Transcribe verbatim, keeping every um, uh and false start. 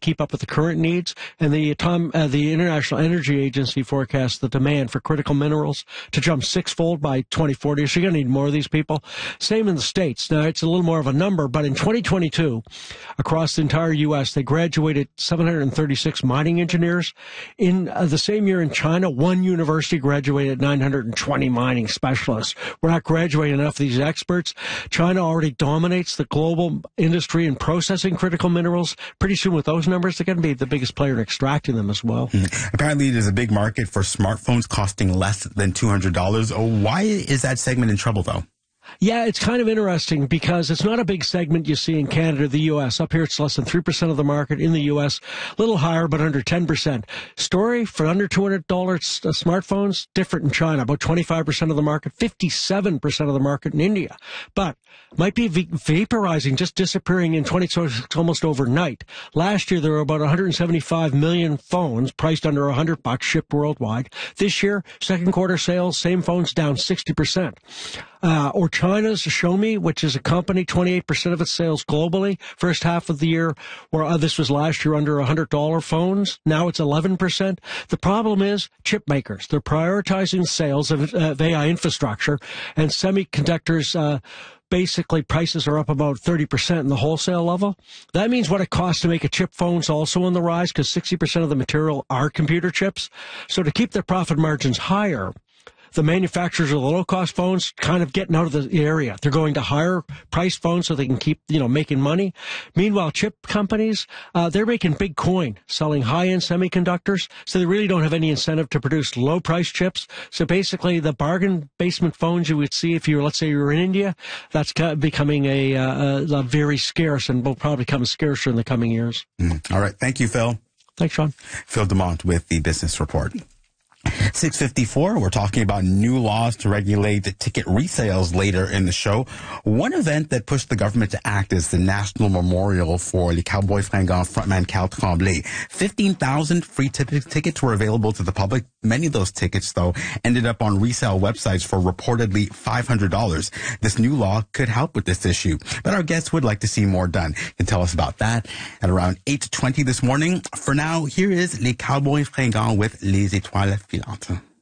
keep up with the current needs. And the Atom, uh, the International Energy Agency forecasts the demand for critical minerals to jump sixfold by twenty forty. So you're going to need more of these people. Same in the States. Now, it's a little more of a number, but in twenty twenty-two, across the entire U S, they graduated seven hundred thirty-six mining engineers. In uh, the same year in China, one university graduated nine hundred twenty mining specialists. We're not graduating enough of these experts. China already dominates the global industry in processing critical minerals. Pretty soon with those numbers, they're going to be the biggest player in extracting them as well. Mm-hmm. Apparently, there's a big market for smartphones costing less than two hundred dollars. Oh, why is that segment in trouble, though? Yeah, it's kind of interesting because it's not a big segment you see in Canada, the U S. Up here, it's less than three percent of the market. In the U S, a little higher, but under ten percent. Story for under two hundred dollars smartphones, different in China, about twenty-five percent of the market, fifty-seven percent of the market in India. But might be v- vaporizing, just disappearing in twenty, so it's almost overnight. Last year, there were about one hundred seventy-five million phones priced under one hundred bucks shipped worldwide. This year, second quarter sales, same phones down sixty percent. Uh, or China's Xiaomi, which is a company, twenty-eight percent of its sales globally. First half of the year, where uh, this was last year under one hundred dollars phones. Now it's eleven percent. The problem is chip makers. They're prioritizing sales of, uh, of A I infrastructure, and semiconductors, uh, basically prices are up about thirty percent in the wholesale level. That means what it costs to make a chip phone is also on the rise because sixty percent of the material are computer chips. So to keep their profit margins higher, the manufacturers of the low-cost phones kind of getting out of the area. They're going to higher price phones so they can keep, you know, making money. Meanwhile, chip companies, uh, they're making big coin selling high-end semiconductors, so they really don't have any incentive to produce low-price chips. So basically, the bargain basement phones you would see if you were, let's say you were in India, that's becoming a, uh, a very scarce and will probably become scarcer in the coming years. Mm. All right. Thank you, Phil. Thanks, Sean. Phil Demont with the Business Report. six fifty-four, we're talking about new laws to regulate the ticket resales later in the show. One event that pushed the government to act is the National Memorial for Les Cowboys Fringants frontman Carl Tremblay. fifteen thousand free t- tickets were available to the public. Many of those tickets, though, ended up on resale websites for reportedly five hundred dollars. This new law could help with this issue, but our guests would like to see more done. You can tell us about that at around eight twenty this morning. For now, here is Les Cowboys Fringants with Les Étoiles Filantes.